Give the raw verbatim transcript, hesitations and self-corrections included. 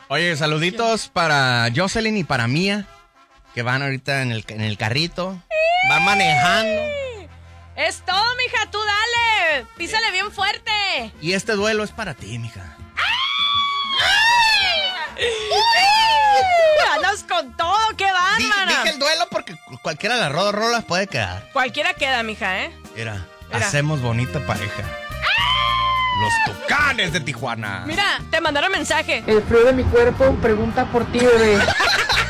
Oye, saluditos para Jocelyn y para Mía, que van ahorita en el, en el carrito. Van manejando. Es todo, mija, tú dale. Písale bien fuerte. Y este duelo es para ti, mija. Andas con todo, qué Di- bárbara. Dije el duelo porque cualquiera de las ro- rolas puede quedar. Cualquiera queda, mija, ¿eh? Mira, Mira. hacemos bonita pareja. Los Tucanes de Tijuana. Mira, te mandaron mensaje. El frío de mi cuerpo pregunta por ti, bebé.